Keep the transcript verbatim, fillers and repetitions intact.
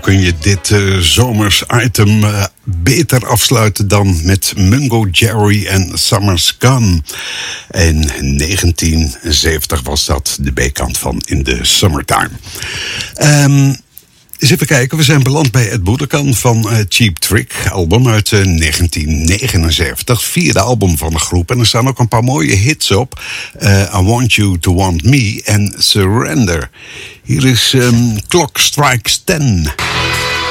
kun je dit uh, zomers item uh, beter afsluiten dan met Mungo Jerry en Summer's Gone. In negentien zeventig was dat de B-kant van In the Summertime. Um, Eens even kijken, we zijn beland bij het Budokan van uh, Cheap Trick, album uit uh, negentien negenenzeventig, vierde album van de groep. En er staan ook een paar mooie hits op, uh, I Want You to Want Me en Surrender. Hier is um, Clock Strikes ten.